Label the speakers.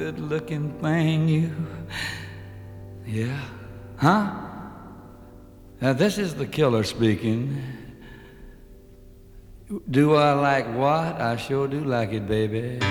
Speaker 1: good-looking thing, you. Yeah. Huh? This is the killer speaking. Do I like what? I sure do like it, baby.